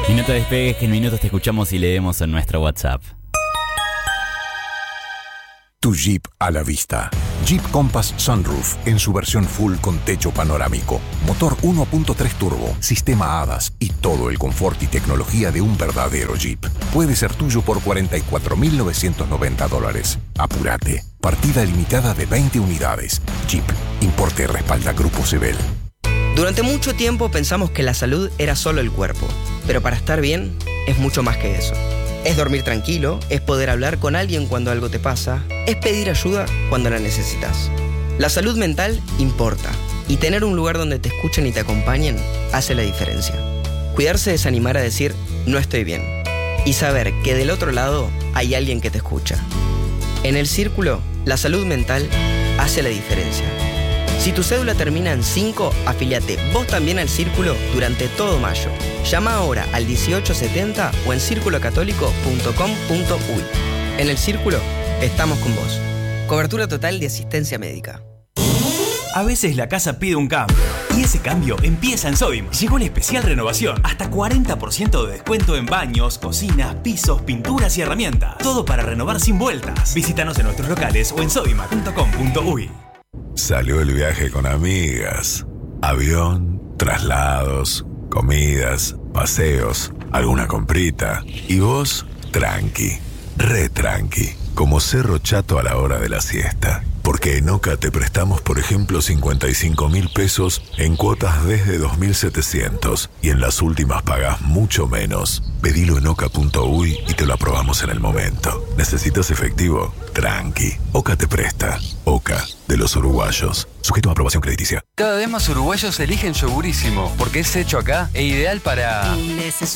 Y no te despegues, que en minutos te escuchamos y leemos en nuestro WhatsApp. Tu Jeep a la vista. Jeep Compass Sunroof en su versión full con techo panorámico. Motor 1.3 turbo, sistema HADAS y todo el confort y tecnología de un verdadero Jeep. Puede ser tuyo por $44.990. Apúrate. Partida limitada de 20 unidades. Jeep. Importe respalda Grupo Sebel. Durante mucho tiempo pensamos que la salud era solo el cuerpo, pero para estar bien es mucho más que eso. Es dormir tranquilo, es poder hablar con alguien cuando algo te pasa, es pedir ayuda cuando la necesitas. La salud mental importa, y tener un lugar donde te escuchen y te acompañen hace la diferencia. Cuidarse es animar a decir, no estoy bien, y saber que del otro lado hay alguien que te escucha. En el Círculo, la salud mental hace la diferencia. Si tu cédula termina en 5, afíliate vos también al Círculo durante todo mayo. Llama ahora al 1870 o en circulocatólico.com.uy. En el Círculo, estamos con vos. Cobertura total de asistencia médica. A veces la casa pide un cambio, y ese cambio empieza en Sodimac. Llegó la especial renovación, hasta 40% de descuento en baños, cocinas, pisos, pinturas y herramientas. Todo para renovar sin vueltas. Visítanos en nuestros locales o en sodimac.com.uy. Salió el viaje con amigas. Avión, traslados, comidas, paseos, alguna comprita. Y vos, tranqui, re tranqui, como Cerro Chato a la hora de la siesta. Porque en Oca te prestamos, por ejemplo, 55.000 pesos en cuotas desde 2.700 y en las últimas pagás mucho menos. Pedilo en oca.uy y te lo aprobamos en el momento. ¿Necesitas efectivo? Tranqui. Oca te presta. Oca, de los uruguayos. Sujeto a aprobación crediticia. Cada vez más uruguayos eligen Yogurísimo porque es hecho acá e ideal para...